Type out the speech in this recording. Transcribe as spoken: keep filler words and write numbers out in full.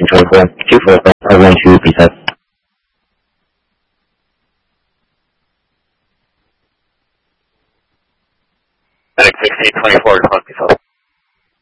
twenty-four, two four five one two, preset. Medic sixteen twenty-four,